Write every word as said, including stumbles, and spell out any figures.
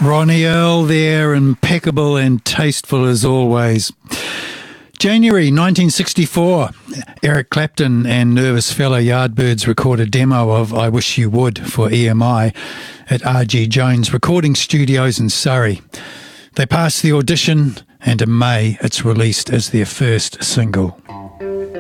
Ronnie Earl there, impeccable and tasteful as always. January nineteen sixty-four, Eric Clapton and nervous fellow Yardbirds record a demo of I Wish You Would for E M I at R G Jones Recording Studios in Surrey. They passed the audition and in May it's released as their first single.